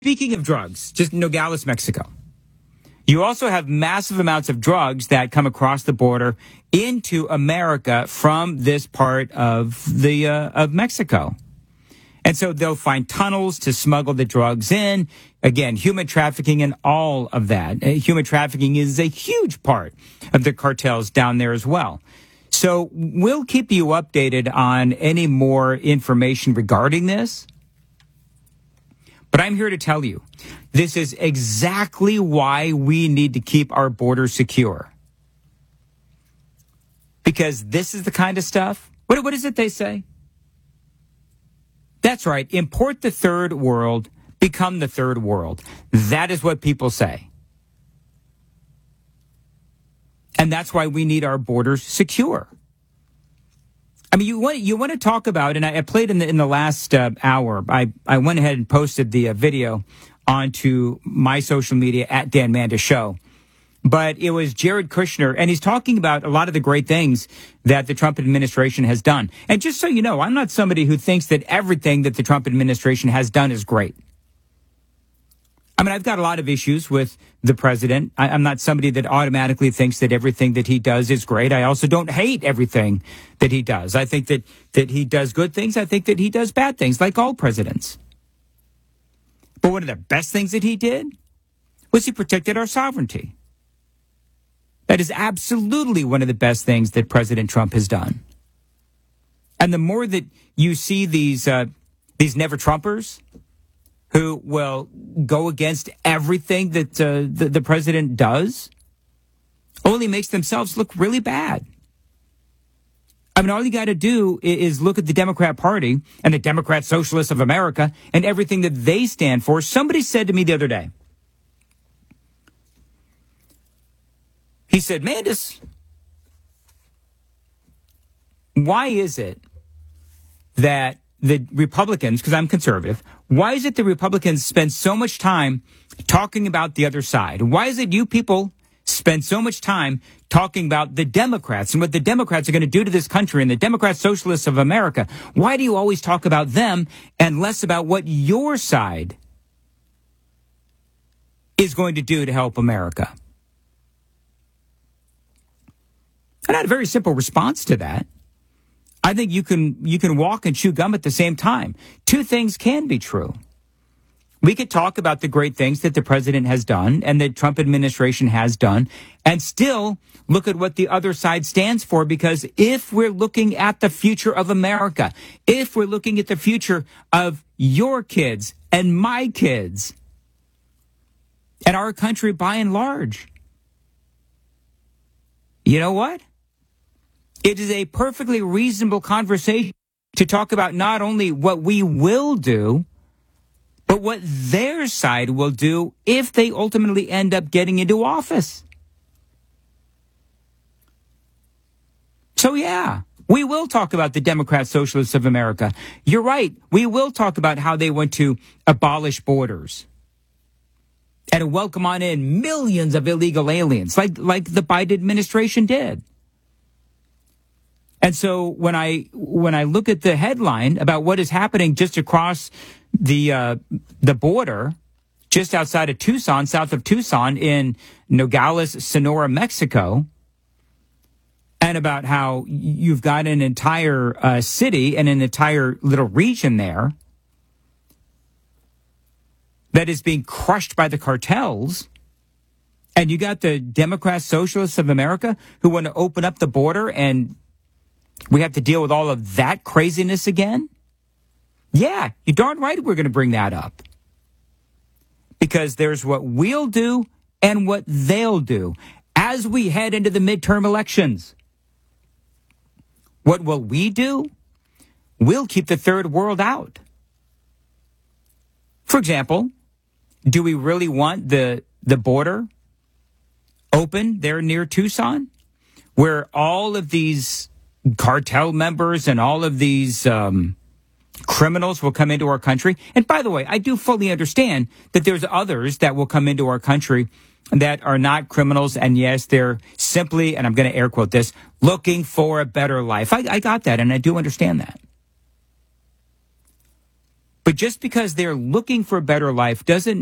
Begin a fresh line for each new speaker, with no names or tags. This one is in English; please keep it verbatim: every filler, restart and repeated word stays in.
Speaking of drugs, just Nogales, Mexico. You also have massive amounts of drugs that come across the border into America from this part of the uh, of Mexico. And so they'll find tunnels to smuggle the drugs in. Again, human trafficking and all of that. Uh, human trafficking is a huge part of the cartels down there as well. So we'll keep you updated on any more information regarding this. But I'm here to tell you, this is exactly why we need to keep our borders secure. Because this is the kind of stuff. What, what is it they say? That's right. Import the third world, become the third world. That is what people say. And that's why we need our borders secure. I mean, you want you want to talk about, and I, I played in the in the last uh, hour. I, I went ahead and posted the uh, video onto my social media at Dan Manda Show. But it was Jared Kushner, and he's talking about a lot of the great things that the Trump administration has done. And just so you know, I'm not somebody who thinks that everything that the Trump administration has done is great. I mean, I've got a lot of issues with the president. I, I'm not somebody that automatically thinks that everything that he does is great. I also don't hate everything that he does. I think that, that he does good things. I think that he does bad things, like all presidents. But one of the best things that he did was he protected our sovereignty. That is absolutely one of the best things that President Trump has done. And the more that you see these uh, these never-Trumpers who will go against everything that uh, the, the president does, only makes themselves look really bad. I mean, all you got to do is look at the Democrat Party and the Democrat Socialists of America and everything that they stand for. Somebody said to me the other day, he said, Mandis, why is it that the Republicans, because I'm conservative, why is it the Republicans spend so much time talking about the other side? Why is it you people spend so much time talking about the Democrats and what the Democrats are going to do to this country and the Democrat Socialists of America? Why do you always talk about them and less about what your side is going to do to help America? And I had a very simple response to that. I think you can you can walk and chew gum at the same time. Two things can be true. We could talk about the great things that the president has done and the Trump administration has done and still look at what the other side stands for, because if we're looking at the future of America, if we're looking at the future of your kids and my kids and our country by and large, you know what? It is a perfectly reasonable conversation to talk about not only what we will do, but what their side will do if they ultimately end up getting into office. So, yeah, we will talk about the Democrat Socialists of America. You're right. We will talk about how they want to abolish borders and welcome on in millions of illegal aliens like, like the Biden administration did. And so when I when I look at the headline about what is happening just across the uh, the border, just outside of Tucson, south of Tucson in Nogales, Sonora, Mexico, and about how you've got an entire uh, city and an entire little region there that is being crushed by the cartels. And you got the Democrat Socialists of America who want to open up the border, and we have to deal with all of that craziness again? Yeah, you're darn right we're going to bring that up. Because there's what we'll do and what they'll do as we head into the midterm elections. What will we do? We'll keep the third world out. For example, do we really want the, the border open there near Tucson, where all of these cartel members and all of these um, criminals will come into our country? And by the way, I do fully understand that there's others that will come into our country that are not criminals. And yes, they're simply, and I'm going to air quote this, looking for a better life. I, I got that, and I do understand that. But just because they're looking for a better life doesn't